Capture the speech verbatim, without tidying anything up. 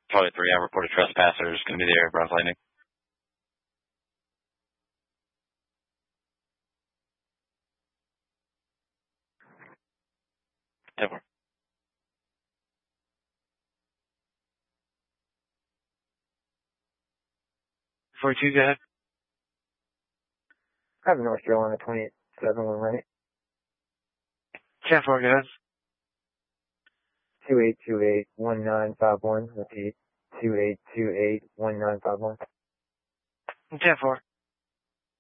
Charlie three, I reported trespassers. Going to be the area of Bronze Lightning. ten four. forty-two, go ahead. I have North Carolina twenty-seven one right. ten four, go ahead. two eight two eight one nine five one. Repeat. two eight two eight one nine five one. ten four.